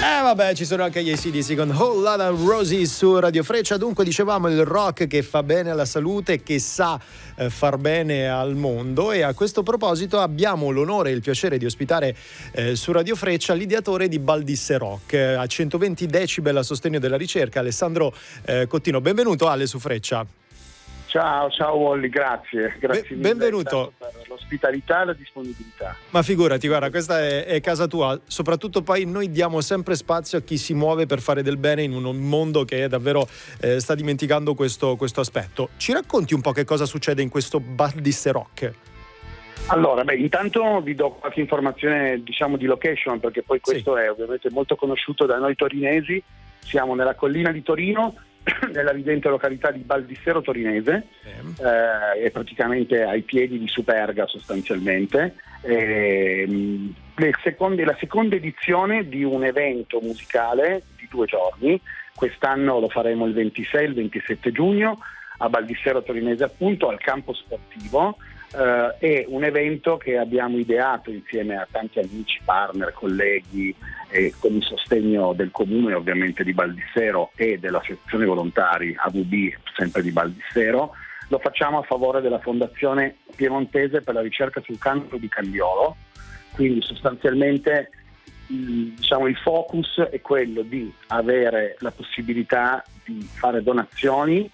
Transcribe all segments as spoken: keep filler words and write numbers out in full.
Eh vabbè, ci sono anche gli A C D C con Whole Lotta Roses su Radio Freccia. Dunque dicevamo il rock che fa bene alla salute, che sa eh, far bene al mondo, e a questo proposito abbiamo l'onore e il piacere di ospitare eh, su Radio Freccia l'ideatore di Baldisse Rock, eh, a centoventi decibel a sostegno della ricerca, Alessandro eh, Cottino. Benvenuto Ale su Freccia. Ciao, ciao Wally, grazie, grazie Be- benvenuto per l'ospitalità e la disponibilità. Ma figurati, guarda, questa è, è casa tua, soprattutto poi noi diamo sempre spazio a chi si muove per fare del bene in un mondo che davvero eh, sta dimenticando questo, questo aspetto. Ci racconti un po' che cosa succede in questo Baldisse Rock? Allora, beh, intanto vi do qualche informazione, diciamo, di location, perché poi questo sì. È ovviamente molto conosciuto da noi torinesi. Siamo nella collina di Torino, nella ridente località di Baldissero Torinese, eh, è praticamente ai piedi di Superga sostanzialmente. Eh, le seconde, la seconda edizione di un evento musicale di due giorni. Quest'anno lo faremo il ventisei e il ventisette giugno a Baldissero Torinese, appunto al campo sportivo. Uh, è un evento che abbiamo ideato insieme a tanti amici, partner, colleghi, e con il sostegno del comune ovviamente di Baldissero e dell'associazione volontari A V B sempre di Baldissero. Lo facciamo a favore della Fondazione Piemontese per la ricerca sul cancro di Candiolo. Quindi sostanzialmente il, diciamo, il focus è quello di avere la possibilità di fare donazioni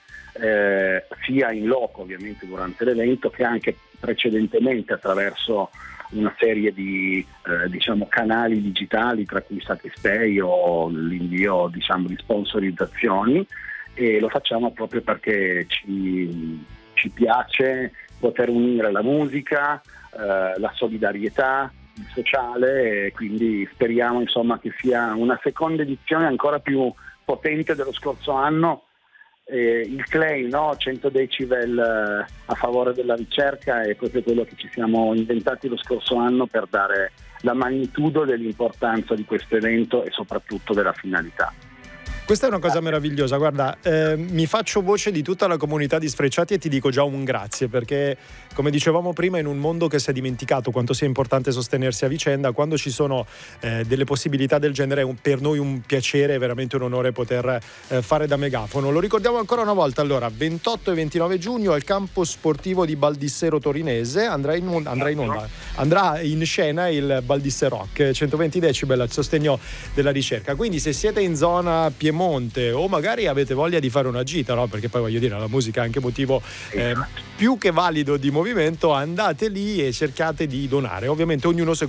Eh, sia in loco ovviamente durante l'evento, che anche precedentemente attraverso una serie di eh, diciamo canali digitali, tra cui Satispay o l'invio diciamo di sponsorizzazioni, e lo facciamo proprio perché ci, ci piace poter unire la musica, eh, la solidarietà, il sociale, e quindi speriamo insomma che sia una seconda edizione ancora più potente dello scorso anno. Eh, il claim, no? cento decibel eh, a favore della ricerca è proprio quello che ci siamo inventati lo scorso anno per dare la magnitudo dell'importanza di questo evento e soprattutto della finalità. Questa è una cosa meravigliosa, guarda, eh, mi faccio voce di tutta la comunità di Sfrecciati e ti dico già un grazie, perché come dicevamo prima, in un mondo che si è dimenticato quanto sia importante sostenersi a vicenda, quando ci sono eh, delle possibilità del genere è un, per noi un piacere, è veramente un onore poter eh, fare da megafono. Lo ricordiamo ancora una volta, allora, ventotto e ventinove giugno al campo sportivo di Baldissero Torinese andrà in, andrà in, onda, andrà in scena il Baldisse Rock, centoventi decibel al sostegno della ricerca, quindi se siete in zona Piemonte Monte o magari avete voglia di fare una gita, no? Perché poi voglio dire, la musica è anche motivo eh, più che valido di movimento, andate lì e cercate di donare, ovviamente ognuno secondo